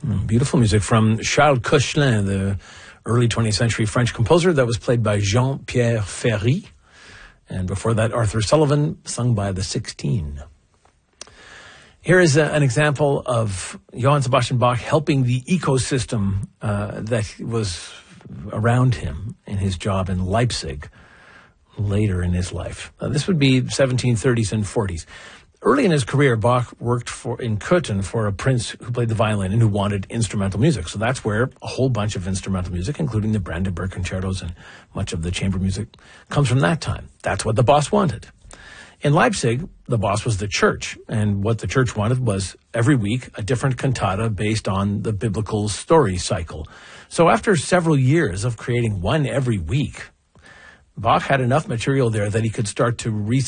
Beautiful music from Charles Koechlin, the early 20th century French composer that was played by Jean-Pierre Ferry. And before that, Arthur Sullivan, sung by the 16. Here is an example of Johann Sebastian Bach helping the ecosystem that was around him in his job in Leipzig later in his life. This would be 1730s and 40s. Early in his career, Bach worked in Cöthen for a prince who played the violin and who wanted instrumental music. So that's where a whole bunch of instrumental music, including the Brandenburg concertos and much of the chamber music, comes from that time. That's what the boss wanted. In Leipzig, the boss was the church, and what the church wanted was every week a different cantata based on the biblical story cycle. So after several years of creating one every week, Bach had enough material there that he could start to